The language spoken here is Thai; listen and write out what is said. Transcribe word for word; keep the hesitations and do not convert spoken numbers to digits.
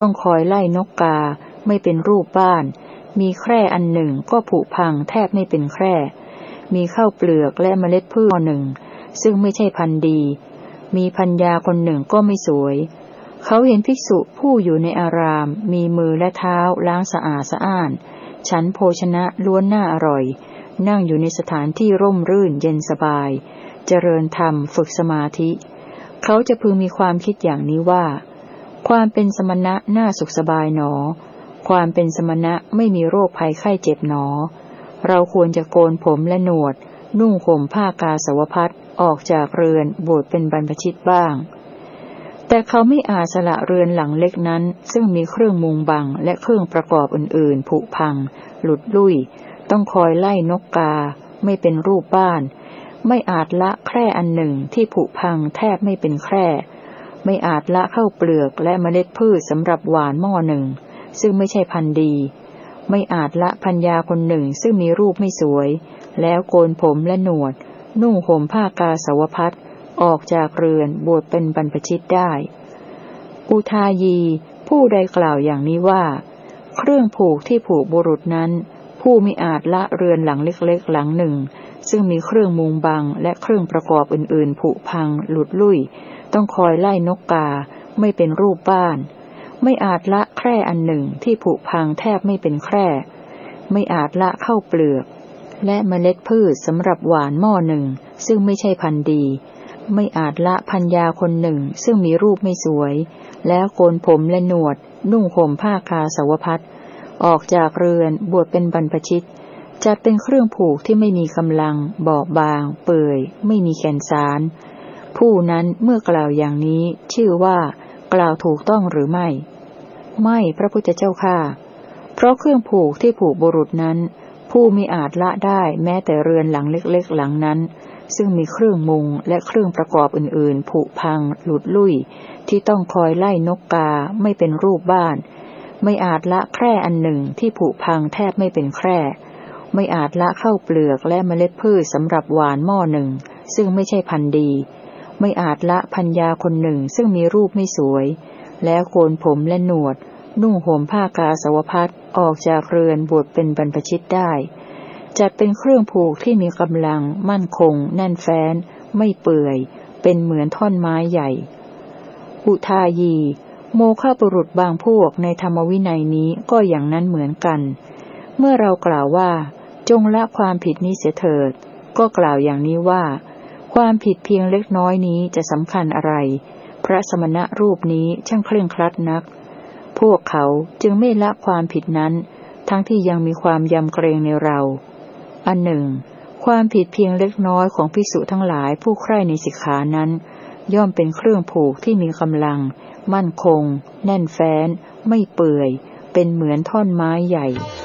ต้องคอยไล่นกกาไม่เป็นรูปบ้านมีแคร่อันหนึ่งก็ผุพังแทบไม่เป็นแคร่มีข้าวเปลือกและเมล็ดพืชหนึ่งซึ่งไม่ใช่พันธุ์ดีมีพัญญาคนหนึ่งก็ไม่สวยเขาเห็นภิกษุผู้อยู่ในอารามมีมือและเท้าล้างสะอาดสะอ้านฉันโภชนะล้วนน่าอร่อยนั่งอยู่ในสถานที่ร่มรื่นเย็นสบายเจริญธรรมฝึกสมาธิเขาจะพึงมีความคิดอย่างนี้ว่าความเป็นสมณะน่าสุขสบายหนอความเป็นสมณะไม่มีโรคภัยไข้เจ็บหนอเราควรจะโกนผมและหนวดนุ่งห่มผ้ากาสาวพัสต์ออกจากเรือนบวชเป็นบรรพชิตบ้างแต่เขาไม่อาจสละเรือนหลังเล็กนั้นซึ่งมีเครื่องมุงบังและเครื่องประกอบอื่นๆผุพังหลุดลุ่ยต้องคอยไล่นกกาไม่เป็นรูปบ้านไม่อาจละแคร่อันหนึ่งที่ผุพังแทบไม่เป็นแคร่ไม่อาจละข้าวเปลือกและเมล็ดพืชสำหรับหวานหม้อหนึ่งซึ่งไม่ใช่พันธุ์ดีไม่อาจละพัญญาคนหนึ่งซึ่งมีรูปไม่สวยแล้วโกนผมและหนวดนุ่งห่มผ้ากาสาวพัสต์ออกจากเรือนบวชเป็นบรรพชิตได้อุทายีผู้ใดกล่าวอย่างนี้ว่าเครื่องผูกที่ผูกบุรุษนั้นผู้มิอาจละเรือนหลังเล็กๆหลังหนึ่งซึ่งมีเครื่องมุงบังและเครื่องประกอบอื่นๆผุพังหลุดลุ่ยต้องคอยไล่นกกาไม่เป็นรูปบ้านไม่อาจละแคร่อันหนึ่งที่ผุพังแทบไม่เป็นแคร่ไม่อาจละข้าวเปลือกและเมล็ดพืชสำหรับหวานหม้อหนึ่งซึ่งไม่ใช่พันธุ์ดีไม่อาจละพัญญาคนหนึ่งซึ่งมีรูปไม่สวยแล้วโกนผมและหนวดนุ่งห่มผ้ากาสาวพัสต์ออกจากเรือนบวชเป็นบรรพชิตจัดเป็นเครื่องผูกที่ไม่มีกำลังบอบบางเปื่อยไม่มีแก่นสารผู้นั้นเมื่อกล่าวอย่างนี้ชื่อว่ากล่าวถูกต้องหรือไม่ไม่พระพุทธเจ้าข้าเพราะเครื่องผูกที่ผูกบุรุษนั้นผู้มิอาจละได้แม้แต่เรือนหลังเล็กๆหลังนั้นซึ่งมีเครื่องมุงและเครื่องประกอบอื่นๆผุพังหลุดลุ่ยที่ต้องคอยไล่นกกาไม่เป็นรูปบ้านไม่อาจละแคร่อันหนึ่งที่ผุพังแทบไม่เป็นแคร่ไม่อาจละข้าวเปลือกและเมล็ดพืชสำหรับหวานหม้อหนึ่งซึ่งไม่ใช่พันธุ์ดีไม่อาจละพัญญาคนหนึ่งซึ่งมีรูปไม่สวยแล้วโกนผมและหนวดนุ่งห่มผ้ากาสาวพัสต์ออกจากเรือนบวชเป็นบรรพชิตได้จัดเป็นเครื่องผูกที่มีกำลังมั่นคงแน่นแฟ้นไม่เปื่อยเป็นเหมือนท่อนไม้ใหญ่อุทายีโมฆะบุรุษบางพวกในธรรมวินัยนี้ก็อย่างนั้นเหมือนกันเมื่อเรากล่าวว่าจงละความผิดนี้เสียเถิดก็กล่าวอย่างนี้ว่าความผิดเพียงเล็กน้อยนี้จะสำคัญอะไรพระสมณะรูปนี้ช่างเคร่งครัดนักพวกเขาจึงไม่ละความผิดนั้นทั้งที่ยังมีความยำเกรงในเราอันหนึ่งความผิดเพียงเล็กน้อยของภิกษุทั้งหลายผู้ใคร่ในสิกขานั้นย่อมเป็นเครื่องผูกที่มีกำลังมั่นคงแน่นแฟ้นไม่เปื่อยเป็นเหมือนท่อนไม้ใหญ่